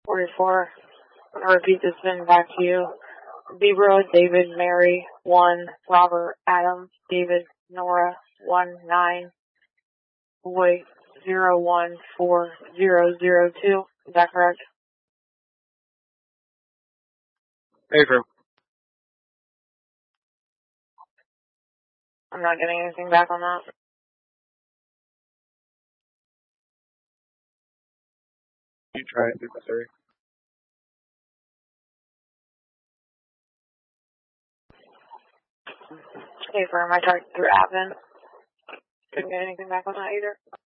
44. I'm going to repeat this VIN back to you. Bebra, David, Mary, 1, Robert, Adam, David, Nora, 1, 9, boy, 014002. Is that correct? Affirm. I'm not getting anything back on that. You try it through Missouri. Affirm. I tried through Advent. Couldn't get anything back on that either.